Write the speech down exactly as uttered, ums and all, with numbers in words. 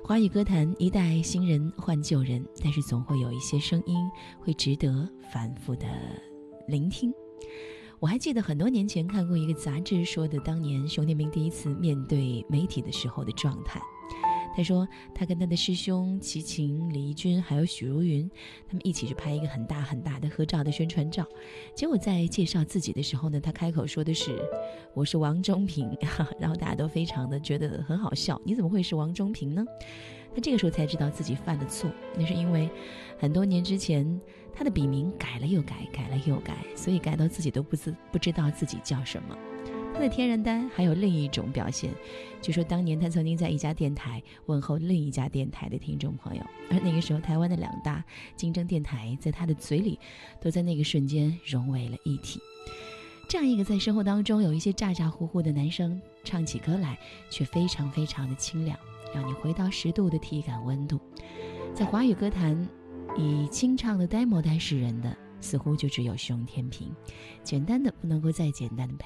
华语歌坛一代新人换旧人，但是总会有一些声音会值得反复的聆听。我还记得很多年前看过一个杂志说的当年熊天平第一次面对媒体的时候的状态。他说他跟他的师兄齐秦、李翊君还有许茹芸，他们一起去拍一个很大很大的合照的宣传照。结果在介绍自己的时候呢，他开口说的是我是王中平，然后大家都非常的觉得很好笑，你怎么会是王中平呢？他这个时候才知道自己犯了错，那是因为很多年之前他的笔名改了又改，改了又改，所以改到自己都不自不知道自己叫什么。他的天然呆还有另一种表现，据说当年他曾经在一家电台问候另一家电台的听众朋友，而那个时候台湾的两大竞争电台在他的嘴里都在那个瞬间融为了一体。这样一个在生活当中有一些咋咋呼呼的男生，唱起歌来却非常非常的清凉，让你回到十度的体感温度。在华语歌坛以清唱的 demo 带示人的似乎就只有熊天平，简单的不能够再简单的